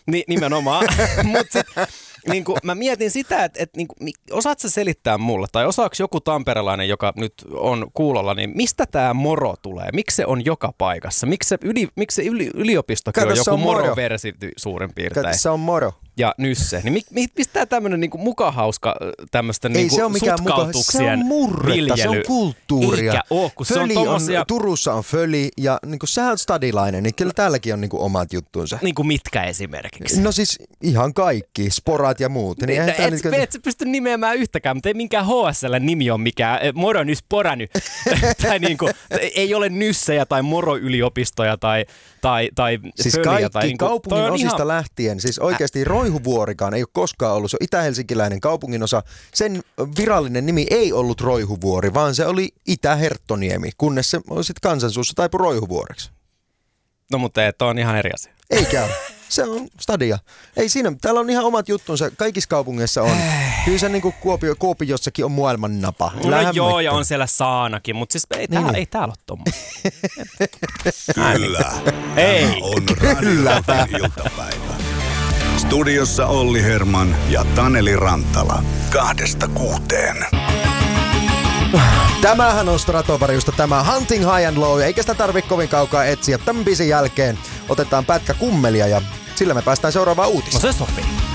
Nimenomaan. Mutta sitten niinku, mä mietin sitä, että niinku, osaatko sä selittää mulle, tai osaako joku tamperelainen, joka nyt on kuulolla, niin mistä tämä moro tulee? Miksi se on joka paikassa? Miksi se yliopistokin on joku moro-versi suurin piirtein? Kato, se on moro. Ja nysse. Niin mistä tää tämmönen niinku mukahauska tämmöstä niinku sutkautuksien se on murretta, viljely? se on kulttuuria. Eikä oo, kun se on tommosia... Turussa on föli ja niinku sähän on stadilainen, niin kyllä täälläkin on niinku omat juttunsa. Niinku mitkä esimerkiksi? No siis ihan kaikki, sporat ja muut. Niin et sä pysty nimeämään yhtäkään, mutta ei minkään HSL-nimi ole mikään Morony Sporany. Tai niinku, ei ole nyssejä tai moroyliopistoja tai siis föliä. kaikki tai niinku, kaupungin osista lähtien, siis oikeasti Roihuvuorikaan ei ole koskaan ollut, se on itä-helsinkiläinen kaupunginosa. Sen virallinen nimi ei ollut Roihuvuori, vaan se oli Itä-Herttoniemi, kunnes se sitten kansansuussa taipui Roihuvuoreksi. No mutta on ihan eri asia. Eikä ole. Se on stadia. Ei siinä, täällä on ihan omat juttunsa. Kaikissa kaupungeissa on. Kyllä se niin kuin Kuopiossakin on maailman napa. No joo, ja on siellä saanakin, mutta siis ei täällä ole tommoista. Kyllä. Ei. On Radio iltapäivä. Studiossa Olli Herman ja Taneli Rantala. 2-6. Tämähän on Stratovariusta, tämä Hunting High and Low, eikä sitä tarvitse kovin kaukaa etsiä. Tämän biisin jälkeen otetaan pätkä kummelia ja sillä me päästään seuraavaan uutiseen. No se sopii.